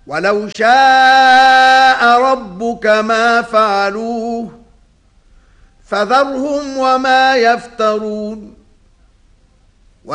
ولو شاء ربك ما فعلوه فذرهم وما يفترون.